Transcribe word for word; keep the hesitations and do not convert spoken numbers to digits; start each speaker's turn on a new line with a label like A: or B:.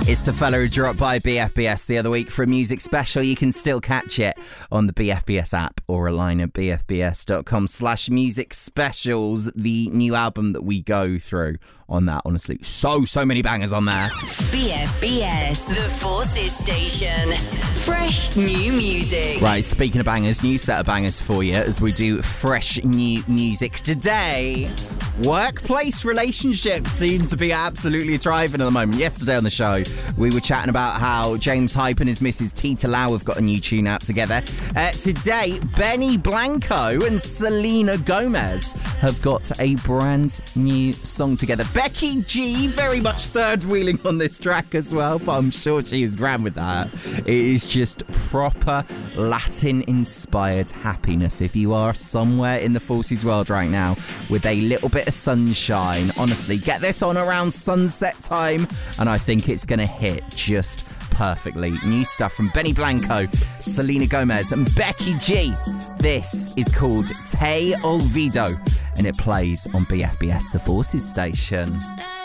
A: It's the fella who dropped by B F B S the other week for a music special. You can still catch it on the B F B S app or a line at bfbs.com slash music specials. The new album that we go through on that, honestly. So, so many bangers on there.
B: B F B S, the Forces Station. Fresh new music.
A: Right, speaking of bangers, new set of bangers for you as we do fresh new music today. Workplace relationships seem to be absolutely thriving at the moment. Yesterday on the show, we were chatting about how James Hype and his missus Tita Lau have got a new tune out together. Uh, today, Benny Blanco and Selena Gomez have got a brand new song together. Becky G, very much third-wheeling on this track as well, but I'm sure she is grand with that. It is just proper Latin-inspired happiness. If you are somewhere in the Forces world right now with a little bit of sunshine, honestly, get this on around sunset time, and I think it's going to hit just perfectly. New stuff from Benny Blanco, Selena Gomez, and Becky G. This is called Te Olvido, and it plays on B F B S, the Forces Station.